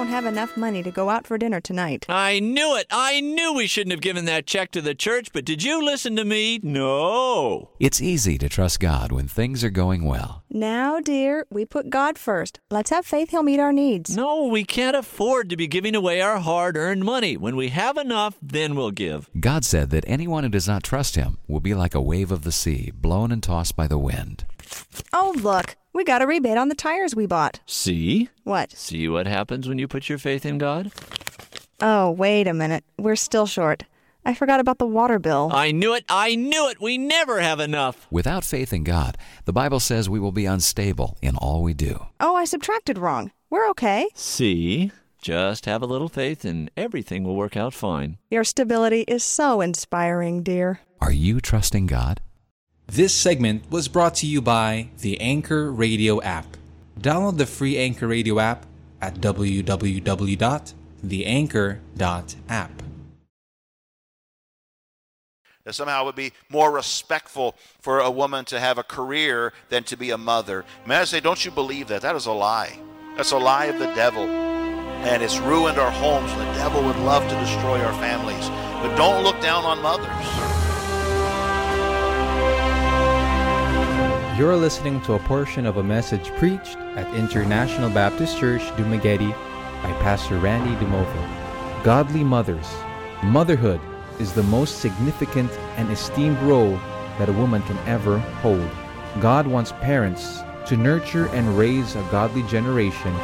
don't have enough money to go out for dinner tonight. I knew it. I knew we shouldn't have given that check to the church, but did you listen to me? No. It's easy to trust God when things are going well. Now, dear, we put God first. Let's have faith He'll meet our needs. No, we can't afford to be giving away our hard-earned money. When we have enough, then we'll give. God said that anyone who does not trust Him will be like a wave of the sea, blown and tossed by the wind. Oh, look. We got a rebate on the tires we bought. See? What? See what happens when you put your faith in God? Oh, wait a minute. We're still short. I forgot about the water bill. I knew it. I knew it. We never have enough. Without faith in God, the Bible says we will be unstable in all we do. Oh, I subtracted wrong. We're okay. See? Just have a little faith and everything will work out fine. Your stability is so inspiring, dear. Are you trusting God? This segment was brought to you by the Anchor Radio app. Download the free Anchor Radio app at www.theanchor.app. That somehow it would be more respectful for a woman to have a career than to be a mother. May I say, don't you believe that? That is a lie. That's a lie of the devil. And it's ruined our homes. The devil would love to destroy our families. But don't look down on mothers. You're listening to a portion of a message preached at International Baptist Church, Dumaguete by Pastor Randy DeMovo. Godly mothers. Motherhood is the most significant and esteemed role that a woman can ever hold. God wants parents to nurture and raise a godly generation.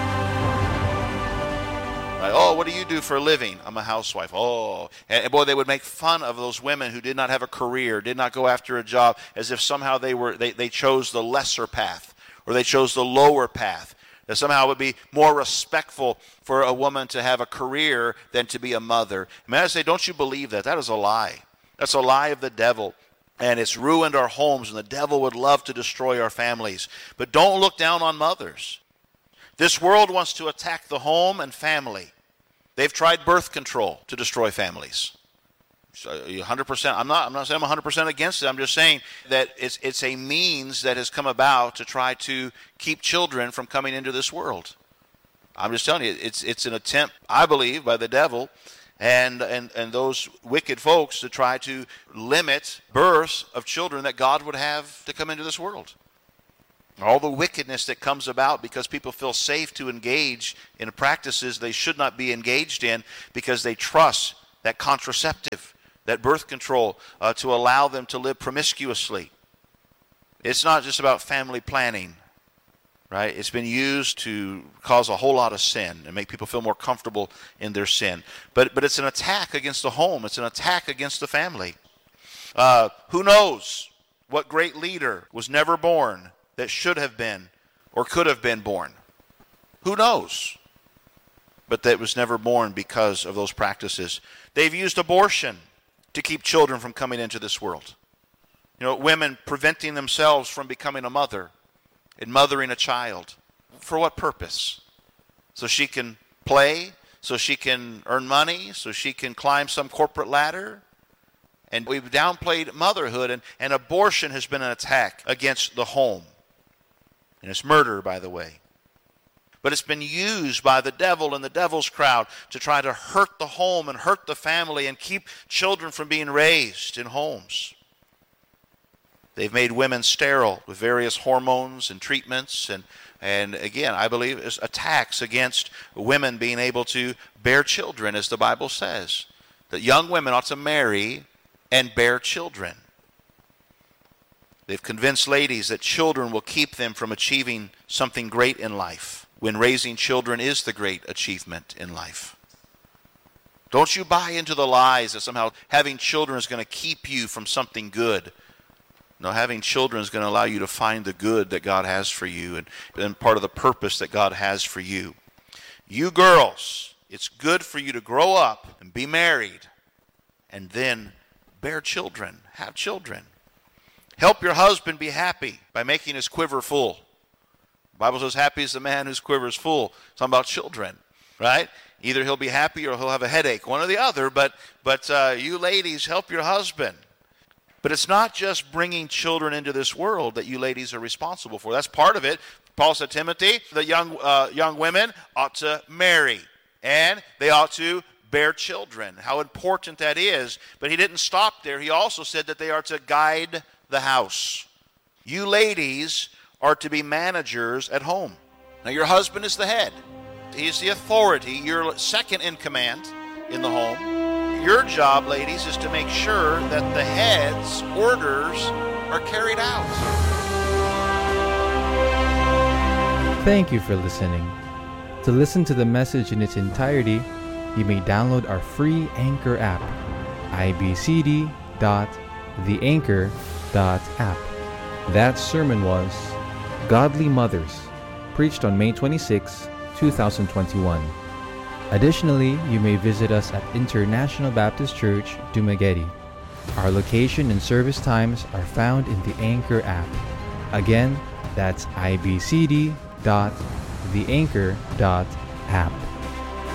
Oh, what do you do for a living? I'm a housewife. Oh, and boy, they would make fun of those women who did not have a career, did not go after a job, as if somehow they chose the lesser path or they chose the lower path. That somehow it would be more respectful for a woman to have a career than to be a mother. May I say, don't you believe that? That is a lie. That's a lie of the devil. And it's ruined our homes, and the devil would love to destroy our families. But don't look down on mothers. This world wants to attack the home and family. They've tried birth control to destroy families. So 100%. I'm not saying I'm 100% against it. I'm just saying that it's a means that has come about to try to keep children from coming into this world. I'm just telling you, it's an attempt, I believe, by the devil and those wicked folks to try to limit births of children that God would have to come into this world. All the wickedness that comes about because people feel safe to engage in practices they should not be engaged in because they trust that contraceptive, that birth control, to allow them to live promiscuously. It's not just about family planning, right? It's been used to cause a whole lot of sin and make people feel more comfortable in their sin. But it's an attack against the home. It's an attack against the family. Who knows what great leader was never born that should have been or could have been born? Who knows? But that was never born because of those practices. They've used abortion to keep children from coming into this world. You know, women preventing themselves from becoming a mother and mothering a child. For what purpose? So she can play, so she can earn money, so she can climb some corporate ladder. And we've downplayed motherhood, and abortion has been an attack against the home. And it's murder, by the way. But it's been used by the devil and the devil's crowd to try to hurt the home and hurt the family and keep children from being raised in homes. They've made women sterile with various hormones and treatments. And again, I believe it's attacks against women being able to bear children, as the Bible says. That young women ought to marry and bear children. They've convinced ladies that children will keep them from achieving something great in life, when raising children is the great achievement in life. Don't you buy into the lies that somehow having children is going to keep you from something good. No, having children is going to allow you to find the good that God has for you and part of the purpose that God has for you. You girls, it's good for you to grow up and be married and then bear children, have children. Help your husband be happy by making his quiver full. The Bible says, happy is the man whose quiver is full. It's talking about children, right? Either he'll be happy or he'll have a headache, one or the other. But you ladies, help your husband. But it's not just bringing children into this world that you ladies are responsible for. That's part of it. Paul said, Timothy, the young women ought to marry, and they ought to bear children. How important that is. But he didn't stop there. He also said that they are to guide the house. You ladies are to be managers at home. Now, your husband is the head. He's the authority. You're second in command in the home. Your job, ladies, is to make sure that the head's orders are carried out. Thank you for listening. To listen to the message in its entirety, you may download our free Anchor app, ibcd.theanchor.app. That sermon was Godly Mothers, preached on May 26, 2021. Additionally, you may visit us at International Baptist Church, Dumaguete. Our location and service times are found in the Anchor app. Again, that's ibcd.theanchor.app.